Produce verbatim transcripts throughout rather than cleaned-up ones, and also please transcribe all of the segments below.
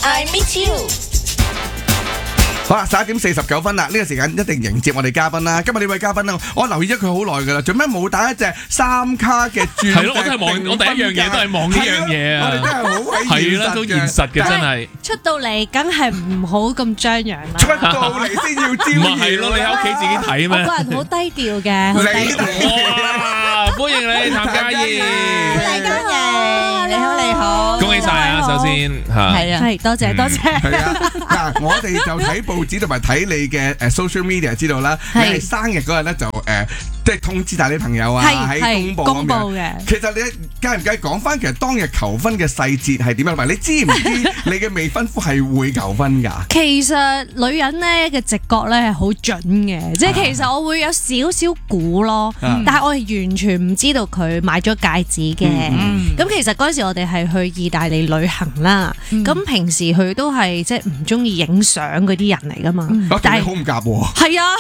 I miss you。 好啦，十一點四十九分啦，呢、這個時間一定迎接我哋嘉賓啦。今日呢位嘉賓咧，我留意咗佢好耐噶啦，做咩冇打一隻三卡嘅鑽石？ 係咯，我都係望，我第一樣嘢都係望呢樣嘢啊！ 我哋真係好鬼現實嘅， 係啦，都現實嘅真係。 出到嚟梗係唔好咁張揚啦。 出到嚟先要招搖。 唔係咯，你喺屋企自己睇咩？ 我個人好低調嘅，好低調。 哇！歡迎你，譚嘉儀。 大家好，你好你好， 恭喜晒啊！首先嚇， 係啊， 係多謝多謝。 係啊，嗱，我哋就睇報紙同埋睇你嘅誒 social media 知道啦，你係生日嗰日咧就誒，即係通知晒啲朋友啊，喺公佈公佈嘅。 其實你介唔介意講翻其實當日求婚嘅細節係點樣？同埋你知唔知你嘅未婚夫係會求婚㗎？ 其實女人咧嘅直覺咧係好準嘅，即係其實我會有少少估咯，但係我係完全唔知道佢買咗戒指嘅。咁其實嗰陣時我哋係去意大利旅行啦，咁平時佢都係即係唔中意影相嗰啲人嚟㗎嘛。 但係好唔夾喎。 係啊。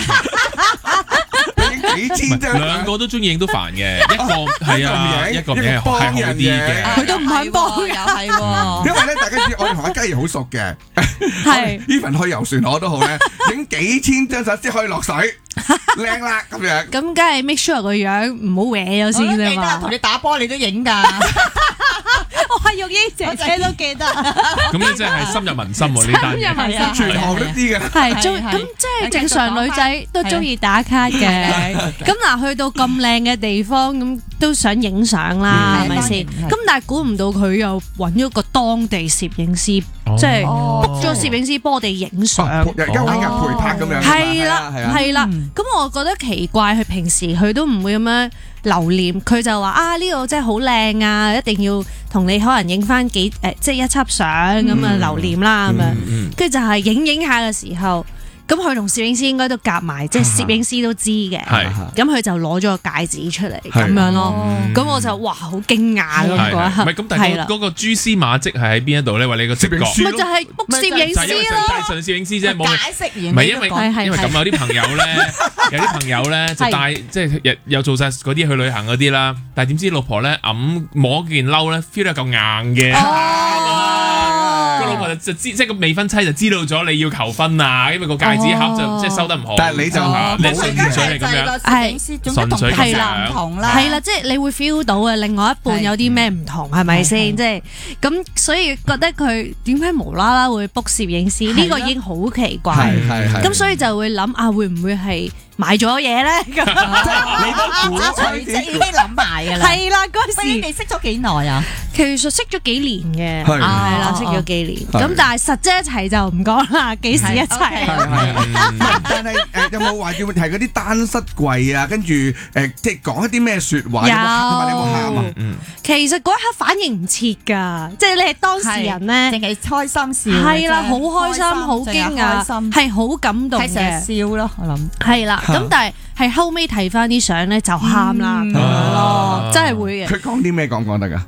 幾千張， 兩個都中意影都煩嘅，一個係啊，一個嘢係好啲嘅， 佢都唔肯幫， 又係喎。 因為咧，大家知我哋同阿嘉儀好熟嘅， 係 even 去遊船河都好咧，影幾千張相先可以落水，靚啦咁樣。 咁梗係 make sure 個樣唔好搲咗先啫嘛。 同你打波你都影㗎， 我係玉英姐姐都記得。 咁你真係深入民心喎呢單嘢， 深入民心， 全行都知嘅。 係中咁即係正常女仔都中意打卡嘅。咁嗱，去到咁靚嘅地方，咁都想影相啦，係咪先？咁但係估唔到佢又揾咗個當地攝影師，即係 book 咗攝影師幫我哋影相， 而家揾人陪拍咁樣。 係啦，係啦。咁我覺得奇怪，佢平時佢都唔會咁樣留念，佢就話啊呢度真係好靚啊，一定要同你可能影翻幾誒，即係一輯相咁啊留念啦咁樣。跟住就係影影下嘅時候。咁佢同攝影師應該都夾埋，即係攝影師都知嘅。咁佢就攞咗個戒指出嚟咁樣咯。咁我就哇好驚訝咁嗰一刻。 唔係咁，但係嗰個蛛絲馬跡係喺邊一度咧？話你個直覺咪就係 book 攝影師咯， 帶上攝影師啫，冇解釋完。 唔係因為因為咁有啲朋友咧，有啲朋友咧就帶即係又做晒嗰啲去旅行嗰啲啦，但係點知老婆咧揞摸件褸咧 feel 得夠硬嘅。個老婆就就知，即係個未婚妻就知道咗你要求婚啊，因為個戒指盒就即係收得唔好。但係你就你純粹係咁樣， 係純粹係啦，唔同啦， 係啦，即係你會 feel 到啊，另外一半有啲咩唔同，係咪先？即係咁，所以覺得佢點解無啦啦會 book 攝影師？呢個已經好奇怪。 係係係。 咁所以就會諗啊，會唔會係買咗嘢咧？咁你都估佢即係已經諗埋㗎啦。 係啦，嗰時你哋識咗幾耐啊？ 其實識咗幾年嘅，係係啦，識咗幾年。咁但係實質一齊就唔講啦，幾時一齊？ 但係誒有冇話要係嗰啲單膝跪啊？跟住誒即係講一啲咩説話？ 有， 同埋你有冇喊啊？ 其實嗰一刻反應唔切㗎，即係你係當事人咧， 淨係開心笑。 係啦，好開心，好驚訝，係好感動嘅。 係成日笑咯，我諗。 係啦，咁但係係後尾睇翻啲相咧就喊啦咁樣咯，真係會嘅。 佢講啲咩講講得㗎？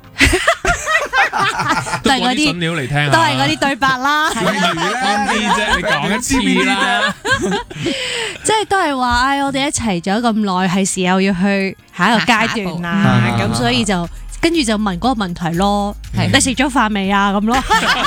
都係嗰啲料嚟聽， 都係嗰啲對白啦。 例如咧啲啫，你講一次啦。 即係都係話，唉，我哋一齊咗咁耐，係時候要去下一個階段啦。咁所以就跟住就問嗰個問題咯。你食咗飯未啊？咁咯。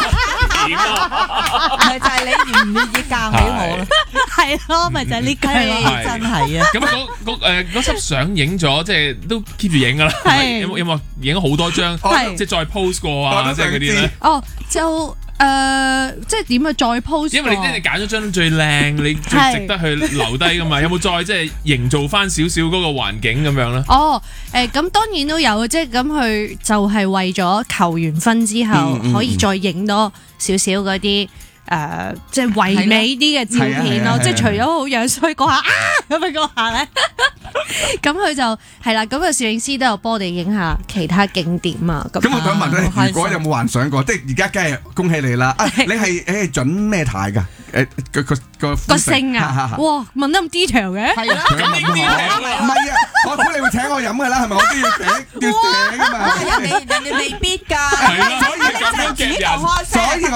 咪就係你願唔願意嫁俾我咯？ 係咯，咪就係呢句咯， 真係啊！ 咁嗰嗰誒嗰輯相影咗，即係都 keep 住影噶啦。有冇有冇影咗好多張？即係再 post 過啊，即係嗰啲咧。 哦，就誒，即係點啊？再 post。 因為你即係揀咗張最靚，你最值得去留低噶嘛？有冇再即係營造翻少少嗰個環境咁樣咧？ 哦，誒，咁當然都有，即係咁佢就係為咗求完婚之後可以再影多少少嗰啲。誒，即係唯美啲嘅照片咯，即係除咗好樣衰嗰下啊咁樣嗰下咧，咁佢就係啦，咁個攝影師都有幫我哋影下其他景點啊。咁我想問咧，如果有冇幻想過，即係而家梗係恭喜你啦！啊，你係誒準咩態㗎？誒個個個個姓啊！哇，問得咁 detail 嘅？ 係啦， 咁 detail 唔係啊！我估你會請我飲㗎啦，係咪？我都要寫要寫㗎嘛。 人哋人哋未必㗎， 係咯，所以咁樣嘅人， 所以我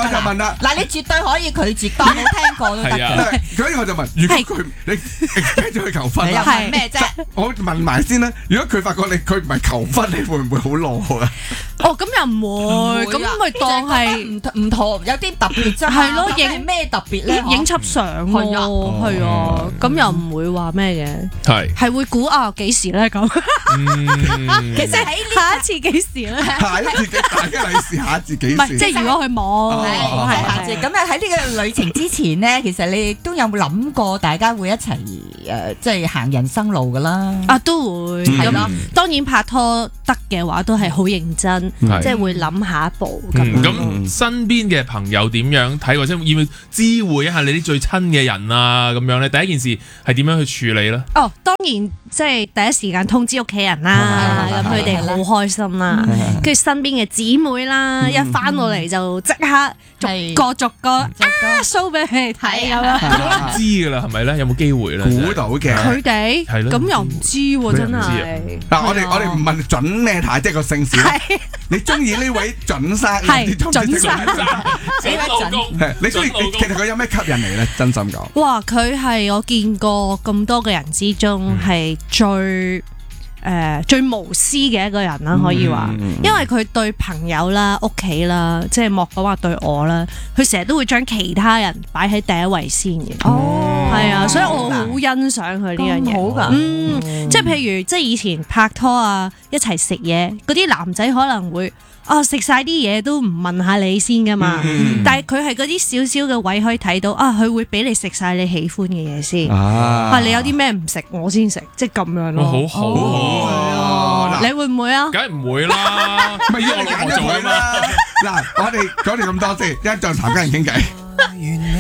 我就問啦， 嗱，你絕對可以拒絕，當冇聽過都得係啊嘅。 所以我就問，如果佢你 expect 咗佢求婚你又啦， 問咩啫？ 我問埋先啦。如果佢發覺你佢唔係求婚，你會唔會好懦啊？ 哦，咁又唔會，咁咪當係唔唔同，有啲特別啫。 係咯影影咩特別咧？ 影輯相係啊咯，係啊，咁又唔會話咩嘅， 係， 係會估啊幾時咧咁？ 嗯， 其實喺呢下一次幾時咧？ 下一次嘅大家利是，下一次幾時？ 唔係，即係如果佢冇， 哦係下次咁啊！喺呢個旅程之前咧，其實你都有冇諗過大家會一齊誒，即係行人生路噶啦？ 啊都會嗯咁，當然拍拖得嘅話都係好認真， 係即係會諗下一步咁嗯樣。 咁身邊嘅朋友點樣睇，或者要唔要知會一下你啲最親嘅人啊？咁樣咧，第一件事係點樣去處理咧？ 哦，當然即係第一時間通知屋企人啦， 係咁佢哋好開心啦。跟住身邊嘅姊妹啦，一翻到嚟就即刻逐個逐個啊 show 俾佢哋睇咁樣。 都知噶啦，係咪咧？有冇機會咧？ 估到嘅。 佢哋係咯咁又唔知喎，真佢又唔知啊係。 嗱，我哋我哋唔問準咩太，即係個姓氏啦。 係你中意呢位準生？ 係你中唔中意準生準老公， 係你中意？ 準老公其實佢有咩吸引你咧？真心講。 哇！佢係我見過咁多個人之中係最誒最無私嘅一個人啦，可以話， 嗯因為佢對朋友啦、屋企啦，即係莫講話對我啦，佢成日都會將其他人擺喺第一位先嘅。 哦， 係啊，所以我好欣賞佢呢樣嘢。 咁好㗎嗯，即係譬如即係以前拍拖啊，一齊食嘢，嗰啲男仔可能會啊食晒啲嘢都唔問下你先噶嘛， 嗯但係佢係嗰啲少少嘅位可以睇到啊，佢會俾你食晒你喜歡嘅嘢先。 啊啊，你有啲咩唔食，我先食，即係咁樣哇， 咯。 好好啊！ 你會唔會啊？ 梗係唔會啦， 咪要我我老婆做啊嘛。 嗱，我哋講你咁多先，一陣同譚家人傾偈。